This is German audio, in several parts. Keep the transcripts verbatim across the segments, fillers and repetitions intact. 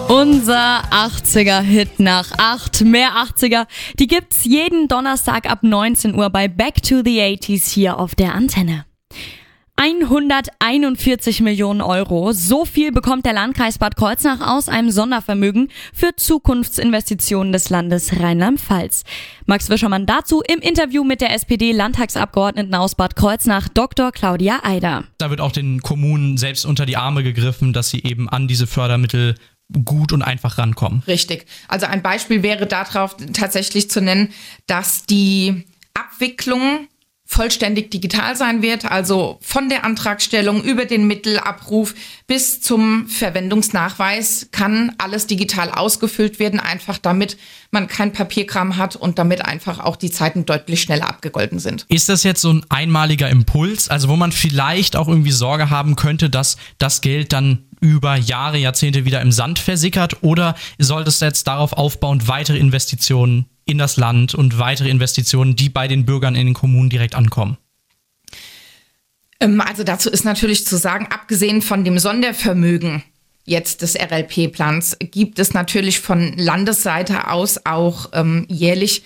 Unser achtziger-Hit nach acht. Mehr achtziger, die gibt's jeden Donnerstag ab neunzehn Uhr bei Back to the achtziger hier auf der Antenne. hunderteinundvierzig Millionen Euro, so viel bekommt der Landkreis Bad Kreuznach aus einem Sondervermögen für Zukunftsinvestitionen des Landes Rheinland-Pfalz. Max Wischermann dazu im Interview mit der S P D-Landtagsabgeordneten aus Bad Kreuznach, Doktor Claudia Eider. Da wird auch den Kommunen selbst unter die Arme gegriffen, dass sie eben an diese Fördermittel gut und einfach rankommen. Richtig. Also ein Beispiel wäre darauf tatsächlich zu nennen, dass die Abwicklung vollständig digital sein wird, also von der Antragstellung über den Mittelabruf bis zum Verwendungsnachweis kann alles digital ausgefüllt werden, einfach damit man kein Papierkram hat und damit einfach auch die Zeiten deutlich schneller abgegolten sind. Ist das jetzt so ein einmaliger Impuls, also wo man vielleicht auch irgendwie Sorge haben könnte, dass das Geld dann über Jahre, Jahrzehnte wieder im Sand versickert, oder soll das jetzt darauf aufbauend weitere Investitionen in das Land und weitere Investitionen, die bei den Bürgern in den Kommunen direkt ankommen? Also dazu ist natürlich zu sagen, abgesehen von dem Sondervermögen jetzt des R L P-Plans, gibt es natürlich von Landesseite aus auch ähm, jährlich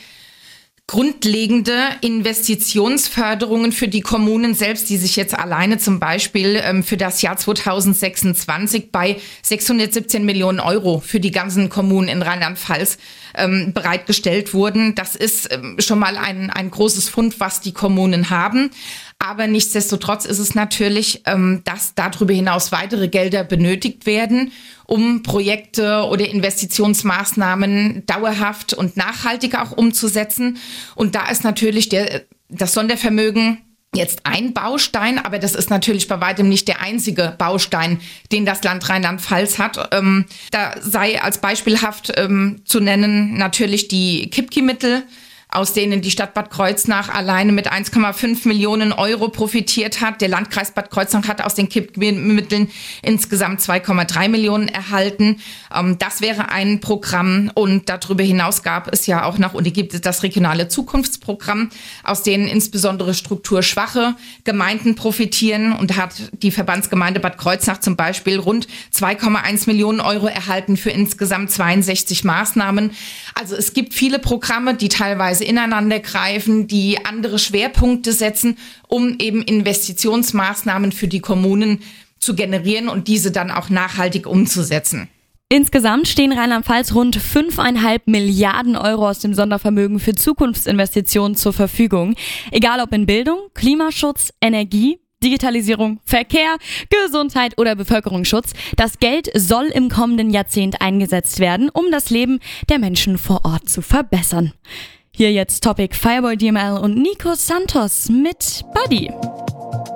grundlegende Investitionsförderungen für die Kommunen selbst, die sich jetzt alleine zum Beispiel ähm, für das Jahr zweitausendsechsundzwanzig bei sechshundertsiebzehn Millionen Euro für die ganzen Kommunen in Rheinland-Pfalz ähm, bereitgestellt wurden. Das ist ähm, schon mal ein, ein großes Fund, was die Kommunen haben. Aber nichtsdestotrotz ist es natürlich, ähm, dass darüber hinaus weitere Gelder benötigt werden, um Projekte oder Investitionsmaßnahmen dauerhaft und nachhaltig auch umzusetzen. Und da ist natürlich der, das Sondervermögen jetzt ein Baustein, aber das ist natürlich bei weitem nicht der einzige Baustein, den das Land Rheinland-Pfalz hat. Ähm, da sei als beispielhaft ähm, zu nennen natürlich die K I P K I-Mittel, aus denen die Stadt Bad Kreuznach alleine mit eins Komma fünf Millionen Euro profitiert hat. Der Landkreis Bad Kreuznach hat aus den K I P K I-Mitteln insgesamt zwei Komma drei Millionen erhalten. Ähm, das wäre ein Programm. Und darüber hinaus gab es ja auch noch, oder gibt es das regionale Zukunftsprogramm, aus denen insbesondere strukturschwache Gemeinden profitieren. Und hat die Verbandsgemeinde Bad Kreuznach zum Beispiel rund zwei Komma eins Millionen Euro erhalten für insgesamt zweiundsechzig Maßnahmen. Also es gibt viele Programme, die teilweise ineinander greifen, die andere Schwerpunkte setzen, um eben Investitionsmaßnahmen für die Kommunen zu generieren und diese dann auch nachhaltig umzusetzen. Insgesamt stehen Rheinland-Pfalz rund fünf Komma fünf Milliarden Euro aus dem Sondervermögen für Zukunftsinvestitionen zur Verfügung. Egal ob in Bildung, Klimaschutz, Energie, Digitalisierung, Verkehr, Gesundheit oder Bevölkerungsschutz. Das Geld soll im kommenden Jahrzehnt eingesetzt werden, um das Leben der Menschen vor Ort zu verbessern. Hier jetzt Topic Fireboy D M L und Nico Santos mit Buddy.